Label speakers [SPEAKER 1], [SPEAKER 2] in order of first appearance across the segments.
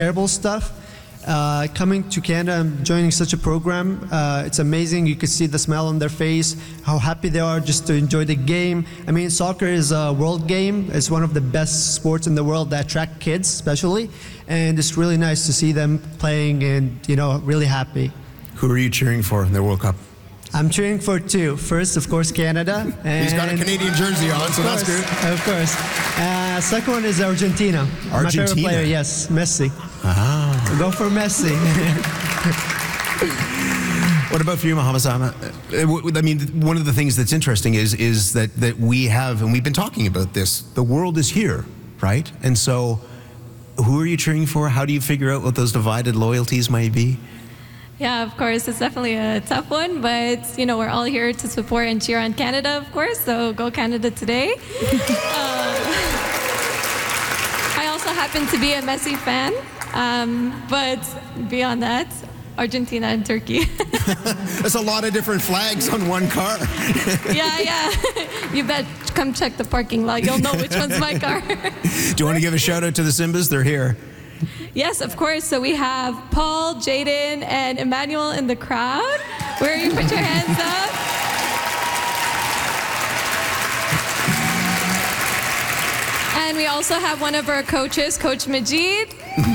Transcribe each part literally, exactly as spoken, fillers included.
[SPEAKER 1] terrible stuff. Uh, coming to Canada and joining such a program, uh, it's amazing. You could see the smile on their face, how happy they are just to enjoy the game. I mean, soccer is a world game. It's one of the best sports in the world that attract kids, especially. And it's really nice to see them playing and, you know, really happy.
[SPEAKER 2] Who are you cheering for in the World Cup?
[SPEAKER 1] I'm cheering for two. First, of course, Canada. And
[SPEAKER 2] he's got a Canadian jersey on, so
[SPEAKER 1] course,
[SPEAKER 2] that's good.
[SPEAKER 1] Of course. Uh, second one is Argentina.
[SPEAKER 2] Argentina.
[SPEAKER 1] My favorite player, yes, Messi.
[SPEAKER 2] Ah.
[SPEAKER 1] Go for Messi.
[SPEAKER 2] What about for you, Mohamed Zama? I mean, one of the things that's interesting is is that, that we have, and we've been talking about this, the world is here, right? And so who are you cheering for? How do you figure out what those divided loyalties might be?
[SPEAKER 3] Yeah, of course, it's definitely a tough one, but, you know, we're all here to support and cheer on Canada, of course, so go Canada today. uh, I also happen to be a Messi fan, um, but beyond that, Argentina and Turkey.
[SPEAKER 2] There's a lot of different flags on one car.
[SPEAKER 3] yeah, yeah. You bet come check the parking lot. You'll know which one's my car.
[SPEAKER 2] Do you want to give a shout out to the Simbas? They're here.
[SPEAKER 3] Yes, of course. So we have Paul, Jaden, and Emmanuel in the crowd. Where you put your hands up? And we also have one of our coaches, Coach Majid.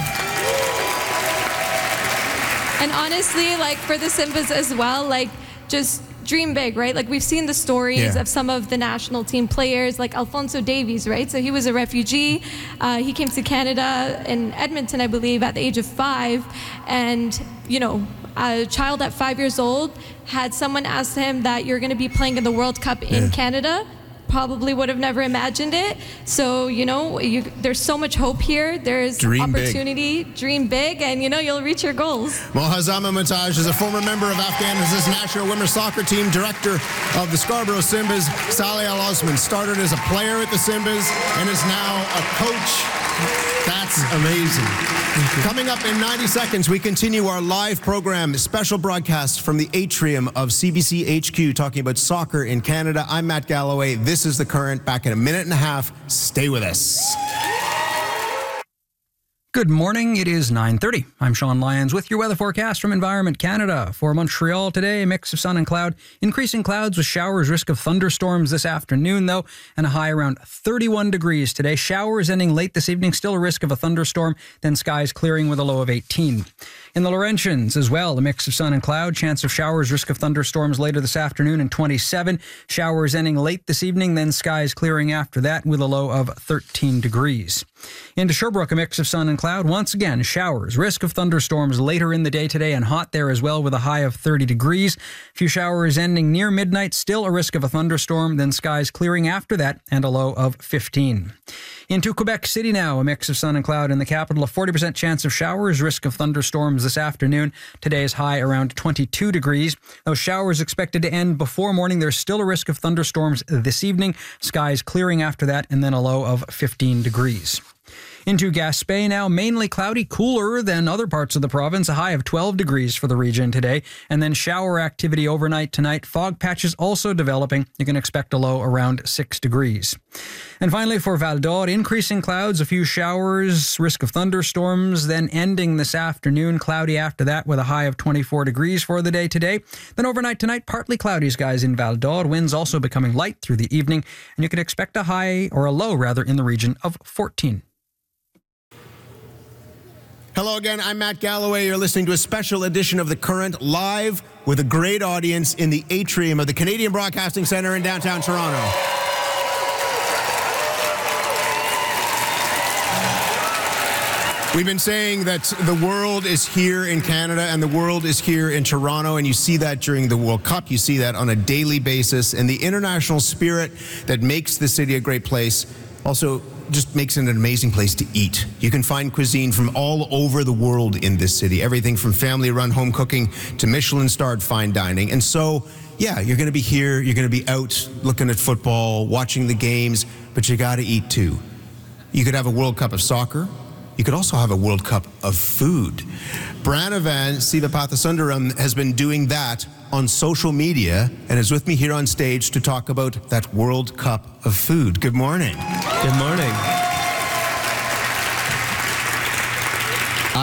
[SPEAKER 3] And honestly, like for the Simbas as well, like just dream big, right? Like we've seen the stories
[SPEAKER 2] yeah.
[SPEAKER 3] of some of the national team players, like Alfonso Davies, right? So he was a refugee. Uh, he came to Canada in Edmonton, I believe, at the age of five. And, you know, a child at five years old had someone ask him that you're going to be playing in the World Cup in
[SPEAKER 2] yeah.
[SPEAKER 3] Canada. Probably would have never imagined it. So, you know, you, there's so much hope here. There's
[SPEAKER 2] dream
[SPEAKER 3] opportunity,
[SPEAKER 2] big.
[SPEAKER 3] dream big, and, you know, you'll reach your goals.
[SPEAKER 2] Mohazama Montaj is a former member of Afghanistan's national women's soccer team, director of the Scarborough Simbas. Saleh Al Osman started as a player at the Simbas and is now a coach. That's amazing. Coming up in ninety seconds, we continue our live program, special broadcast from the atrium of C B C H Q, talking about soccer in Canada. I'm Matt Galloway. This is The Current. Back in a minute and a half. Stay with us.
[SPEAKER 4] Good morning. It is nine thirty. I'm Sean Lyons with your weather forecast from Environment Canada. For Montreal today, a mix of sun and cloud. Increasing clouds with showers, risk of thunderstorms this afternoon, though, and a high around thirty-one degrees today. Showers ending late this evening, still a risk of a thunderstorm, then skies clearing with a low of eighteen. In the Laurentians as well, a mix of sun and cloud. Chance of showers, risk of thunderstorms later this afternoon and twenty-seven. Showers ending late this evening, then skies clearing after that with a low of thirteen degrees. Into Sherbrooke, a mix of sun and cloud. Once again, showers, risk of thunderstorms later in the day today and hot there as well with a high of thirty degrees. A few showers ending near midnight, still a risk of a thunderstorm, then skies clearing after that and a low of fifteen. Into Quebec City now, a mix of sun and cloud in the capital, a forty percent chance of showers, risk of thunderstorms this afternoon. Today's high around twenty-two degrees. Those showers expected to end before morning. There's still a risk of thunderstorms this evening. Skies clearing after that and then a low of fifteen degrees. Into Gaspé now, mainly cloudy, cooler than other parts of the province, a high of twelve degrees for the region today, and then shower activity overnight tonight. Fog patches also developing. You can expect a low around six degrees. And finally for Val d'Or, increasing clouds, a few showers, risk of thunderstorms, then ending this afternoon, cloudy after that with a high of twenty-four degrees for the day today. Then overnight tonight, partly cloudy skies in Val d'Or, winds also becoming light through the evening, and you can expect a high, or a low rather, in the region of fourteen.
[SPEAKER 2] Hello again, I'm Matt Galloway. You're listening to a special edition of The Current, live with a great audience in the atrium of the Canadian Broadcasting Centre in downtown Toronto. We've been saying that the world is here in Canada and the world is here in Toronto, and you see that during the World Cup. You see that on a daily basis, and the international spirit that makes the city a great place also just makes it an amazing place to eat. You can find cuisine from all over the world in this city, everything from family-run home cooking to Michelin-starred fine dining. And so, yeah, you're going to be here, you're going to be out looking at football, watching the games, but you got to eat too. You could have a World Cup of soccer. You could also have a World Cup of food. Branavan Sivapathasundaram has been doing that on social media and is with me here on stage to talk about that World Cup of food. Good morning.
[SPEAKER 5] Good morning.